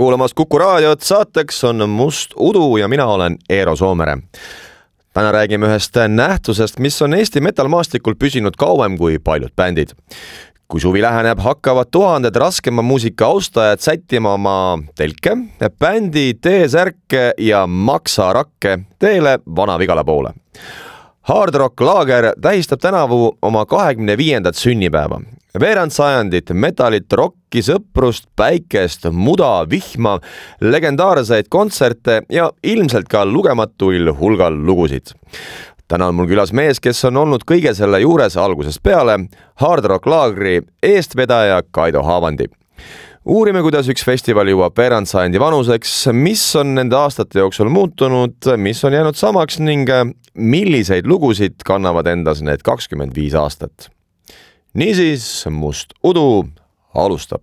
kuulamast Kuku raadiot, saateks on Must Udu ja mina olen Eero Soomere. Täna räägime ühest nähtusest, mis on Eesti metalmaastikul püsinud kauem kui paljud bändid. Kui suvi läheneb, hakkavad tuhanded raskema muusika austajad sättima oma telke, bändi T-särke ja maksarakke teele Vana-Vigala poole. Hard Rock Lager tähistab tänavu oma 25. sünnipäeva. Veerand sajandit metalit, rocki, sõprust, päikest, muda, vihma, legendaarseid kontserte ja ilmselt ka lugematuil hulgal lugusid. Täna on mul külas mees, kes on olnud kõige selle juures algusest peale, Hard Rock Lagri eestvedaja Kaido Haavandi. Uurime, kuidas üks festival jõuab veerand sajandi vanuseks, mis on nende aastate jooksul muutunud, mis on jäänud samaks ning milliseid lugusid kannavad endas need 25 aastat. Niisiis, Must Udu alustab.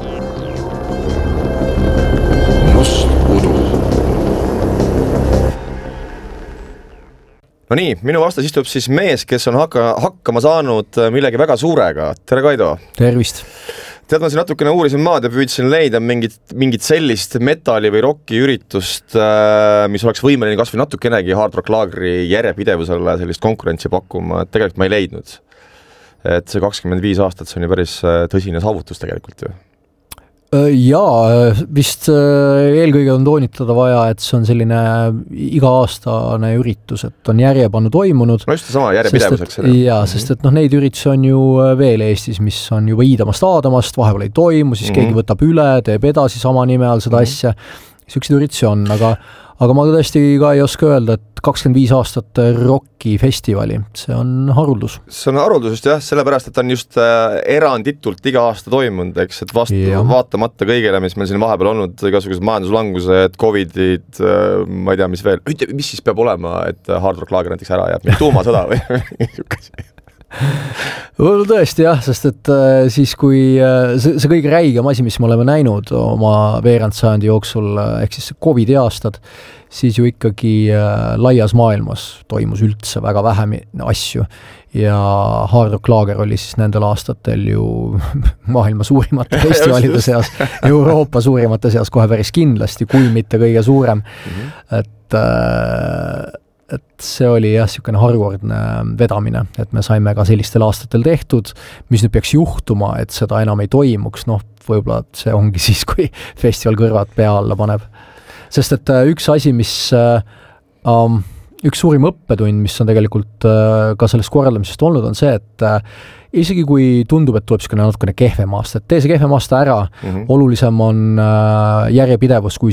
Must Udu. No nii, minu vastas istub siis mees, kes on hakkama saanud millegi väga suurega. Tere, Kaido! Tervist! Tead, ma siin natukene uurisin maad ja püüdsin leida mingit sellist metalli või rocki üritust, mis oleks võimeline kas või natukenegi Hard Rock Lagri järjepidevusele sellist konkurentsi pakkuma, et tegelikult ma ei leidnud. Et see 25 aastat, see on ju päris tõsine saavutus tegelikult ju. Jaa, vist eelkõige on toonitada vaja, et see on selline iga-aastane üritus, et on järjepannu toimunud. No just sama järjepidevuseks. Sest et neid üritusi on ju veel Eestis, mis on juba iidamast aadamast, vahepeal ei toimu, siis keegi võtab üle, teeb edasi sama nime all seda asja. Süksid üritusi on, aga ma tõesti ka ei oska öelda, et 25 aastat rocki festivali, see on haruldus. See on haruldus just jah, sellepärast, et on just eranditult iga aasta toimunud, eks, et vaatamata kõigele, mis meil siin vahepeal olnud, igasugused majanduslangused, covidid, ma ei tea, mis veel, mis siis peab olema, et Hard Rock Lager näiteks ära jääb, tuumasõda või tõesti jah, sest et siis kui see kõige räigem asi, mis me oleme näinud oma veerand sajandi jooksul, ehk siis Covidi aastad, siis ju ikkagi laias maailmas toimus üldse väga vähem asju ja Hard Rock Lager oli siis nendel aastatel ju maailma suurimate festivalide seas, Euroopa suurimate seas kohe päris kindlasti, kui mitte kõige suurem, et see oli jah niisugune harukordne vedamine, et me saime ka sellistel aastatel tehtud, mis nüüd peaks juhtuma, et seda enam ei toimuks, võib-olla see ongi siis, kui festival kõrvad pea alla paneb. Sest et üks asi, üks suurim õppetund, mis on tegelikult ka sellest korraldamisest olnud, on see, et isegi kui tundub, et tuleb natukene kehvem aasta, et tee see kehvem aasta ära, olulisem on järjepidevus kui